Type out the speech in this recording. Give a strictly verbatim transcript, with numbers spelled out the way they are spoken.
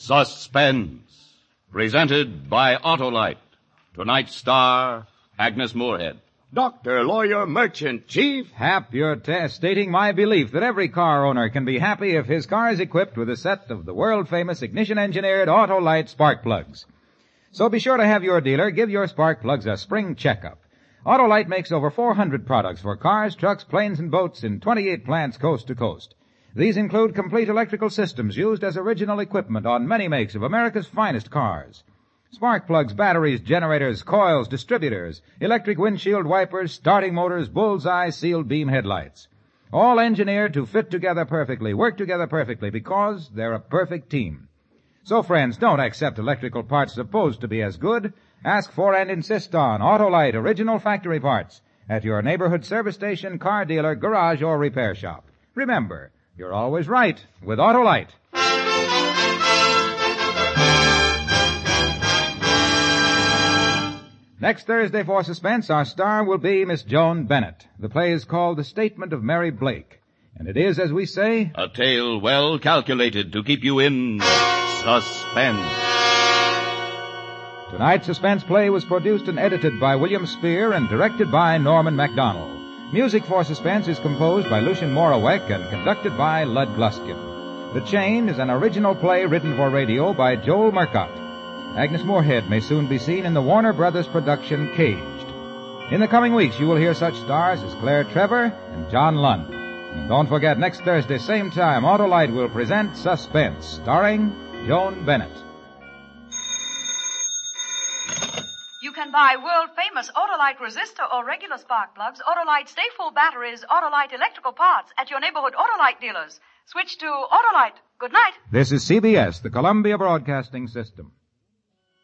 Suspense. Presented by Autolite. Tonight's star, Agnes Moorehead. Doctor, lawyer, merchant, chief. Hap, you're t- stating my belief that every car owner can be happy if his car is equipped with a set of the world-famous ignition-engineered Autolite spark plugs. So be sure to have your dealer give your spark plugs a spring checkup. Autolite makes over four hundred products for cars, trucks, planes, and boats in twenty-eight plants coast to coast. These include complete electrical systems used as original equipment on many makes of America's finest cars. Spark plugs, batteries, generators, coils, distributors, electric windshield wipers, starting motors, bullseye, sealed beam headlights. All engineered to fit together perfectly, work together perfectly, because they're a perfect team. So, friends, don't accept electrical parts supposed to be as good. Ask for and insist on Autolite original factory parts at your neighborhood service station, car dealer, garage, or repair shop. Remember, you're always right with Autolite. Next Thursday for Suspense, our star will be Miss Joan Bennett. The play is called The Statement of Mary Blake. And it is, as we say, a tale well calculated to keep you in suspense. Tonight's suspense play was produced and edited by William Spear and directed by Norman MacDonald. Music for Suspense is composed by Lucien Morawek and conducted by Lud Gluskin. The Chain is an original play written for radio by Joel Murcott. Agnes Moorehead may soon be seen in the Warner Brothers production Caged. In the coming weeks, you will hear such stars as Claire Trevor and John Lund. And don't forget, next Thursday, same time, Autolite will present Suspense, starring Joan Bennett. You can buy world-famous Autolite resistor or regular spark plugs, Autolite stay-full batteries, Autolite electrical parts at your neighborhood Autolite dealers. Switch to Autolite. Good night. This is C B S, the Columbia Broadcasting System.